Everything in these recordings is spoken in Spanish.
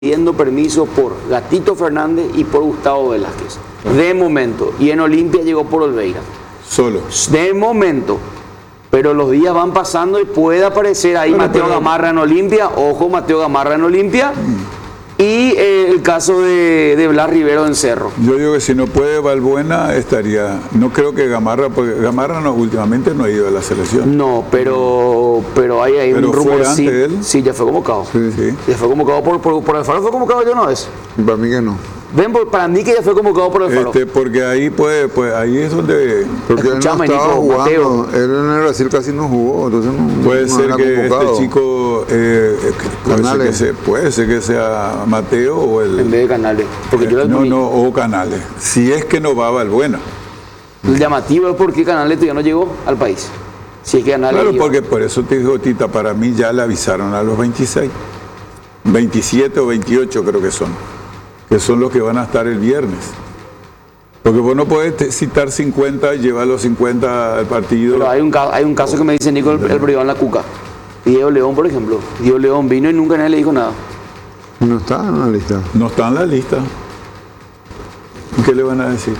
pidiendo permiso por Gatito Fernández y por Gustavo Velázquez. De momento. Y en Olimpia llegó por Olveira. Solo. De momento. Pero los días van pasando y puede aparecer ahí Mateo Gamarra en Olimpia. Ojo, Mateo Gamarra en Olimpia. Y el caso de Blas Rivero en Cerro. Yo digo que si no puede Valbuena estaría. No creo que Gamarra, porque Gamarra últimamente no ha ido a la selección. No, pero hay un rumor así. Sí, ya fue convocado. Sí. Ya fue convocado por Alfaro. ¿Fue convocado ya una vez? Para mí que no. Ven, para mí que ya fue convocado por Alfaro. Porque ahí ahí es donde. Porque él no estaba jugando. Mateo. Él en el Brasil casi no jugó, entonces no. Puede no ser era que convocado. este chico puede ser que sea Mateo o el. En vez de Canales. Porque yo o Canales. Si es que no va a Valbuena. El llamativo es porque Canales todavía no llegó al país. Si es que Canales. Claro, porque por eso te digo, Tita, para mí ya le avisaron a los 26. 27 o 28 creo que son los que van a estar el viernes. Porque vos no podés citar 50 y llevar los 50 al partido. Pero hay un caso que me dice Nico el privado en la Cuca. Diego León, por ejemplo. Diego León vino y nunca nadie le dijo nada. No está en la lista. No está en la lista. ¿Qué le van a decir?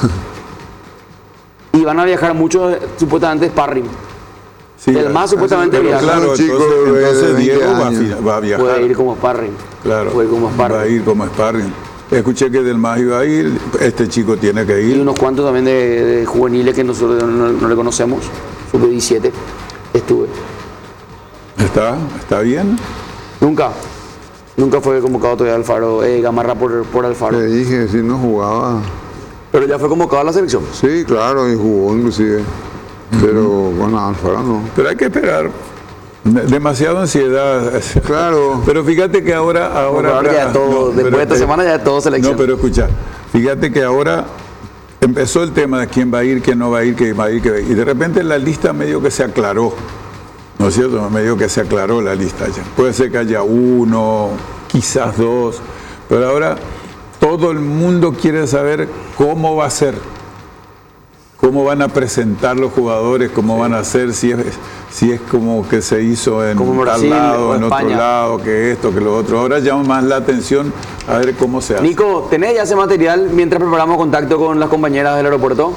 Y van a viajar muchos, supuestamente, sparring. Sí, el más supuestamente pero viaja. claro, entonces Diego va a viajar. Puede ir como sparring. Claro, puede ir como sparring. va a ir como sparring. Escuché que Del Más iba a ir, este chico tiene que ir. Y unos cuantos también de juveniles que nosotros no le conocemos, sub-17, estuve. ¿Está bien? Nunca fue convocado todavía Alfaro, Gamarra por Alfaro. Le dije, si no jugaba. Pero ya fue convocado a la selección. Sí, claro, y jugó inclusive. Pero bueno, Alfaro no. Pero hay que esperar. Demasiada ansiedad. Claro. Pero fíjate que ahora ya todo, después de esta semana ya todo selección. No, pero escucha, fíjate que ahora empezó el tema de quién va a ir, quién no va a ir, quién va a ir, quién va a ir. Y de repente la lista medio que se aclaró. ¿No es cierto? Medio que se aclaró la lista ya. Puede ser que haya uno, quizás dos, pero ahora todo el mundo quiere saber cómo va a ser. Cómo van a presentar los jugadores, cómo van a ser, si es como que se hizo en Brasil, tal lado, en España. otro lado, que esto, que lo otro. Ahora llama más la atención a ver cómo se hace. Nico, ¿tenés ya ese material mientras preparamos contacto con las compañeras del aeropuerto?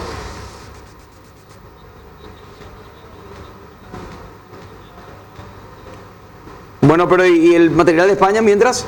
Bueno, pero ¿y el material de España mientras?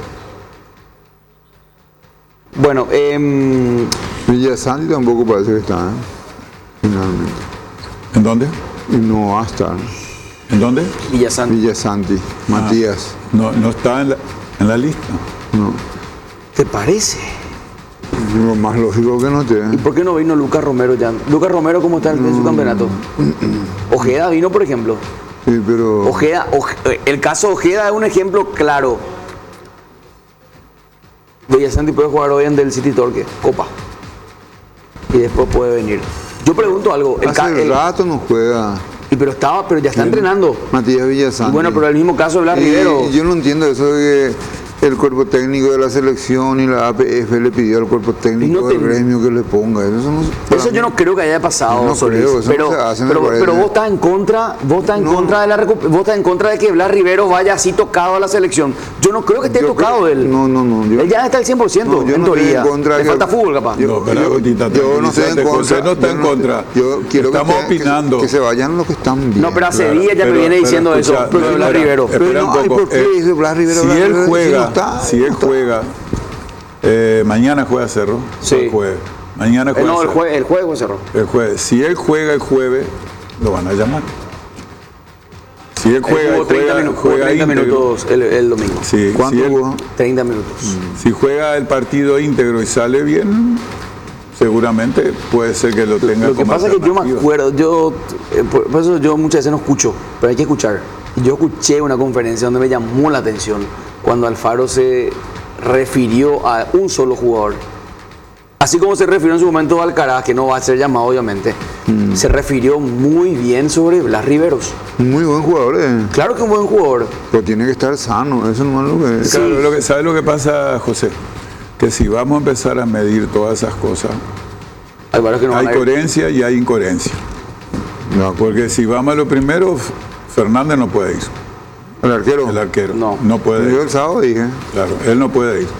Bueno, Villasanti tampoco parece que está, finalmente. ¿En dónde? Y no va a estar. ¿En dónde? Villasanti, Matías. No está en la lista. No. ¿te parece? Lo más lógico que no ¿Y tiene. por qué no vino Lucas Romero ya? Lucas Romero, ¿cómo está en su campeonato? Ojeda vino, por ejemplo. Sí, pero. El caso Ojeda es un ejemplo claro. Villasanti puede jugar hoy en del City Torque, Copa. Y después puede venir. Yo pregunto algo. Hace rato no juega. Pero ya está entrenando. Matías Villasanti. Y bueno, pero el mismo caso de Blas Rivero. Yo no entiendo eso de que el cuerpo técnico de la selección y la APF le pidió al cuerpo técnico del gremio que le ponga. Eso yo no creo que haya pasado, no Solís. creo, eso pero, no se hace, pero vos estás en contra, vos estás en contra de que Blas Rivero vaya así tocado a la selección. Yo no creo que esté tocado él. No. Él ya está al 100%, yo en no teoría. estoy en contra Le falta fútbol, capaz. Yo no estoy en contra. José no está en contra. Yo quiero Estamos opinando. que se vayan los que están bien. No, pero hace días ya me viene diciendo eso. Pero Blas Rivero. Espera un poco. ¿Por qué dice Blas Rivero? Si él juega, mañana juega Cerro. Sí. El jueves. Mañana juega No, Cerro. el juego Cerro. El jueves. Si él juega el jueves, lo van a llamar. Si él juega, Jugó 30 minutos el domingo. Sí, ¿Cuánto jugó? 30 minutos. Si juega el partido íntegro y sale bien, seguramente puede ser que lo tenga. Lo que como pasa es que yo me alternativa. acuerdo, por eso yo muchas veces no escucho, pero hay que escuchar. Yo escuché una conferencia donde me llamó la atención cuando Alfaro se refirió a un solo jugador. Así como se refirió en su momento a Alcaraz, que no va a ser llamado obviamente, se refirió muy bien sobre Blas Riveros. Muy buen jugador, Claro que es un buen jugador. pero tiene que estar sano, eso no es lo que es. Claro, ¿sabes lo que pasa, José? Que si vamos a empezar a medir todas esas cosas, Hay varios que no hay van a ir. coherencia y hay incoherencia. No, Porque si vamos a lo primero, Fernández no puede ir. ¿El arquero? El arquero. No. No puede Yo ir. el sábado dije. Claro, él no puede ir.